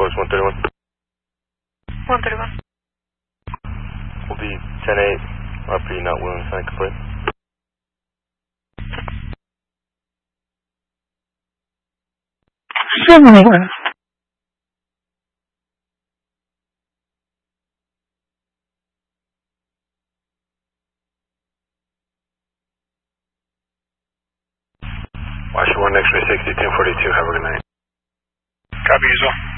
Approach 131. 131. Will be 10-8, RP not willing to sign complete. Similar. Watch 1 X-ray 60, 1042, have a good night. Copy, Easel.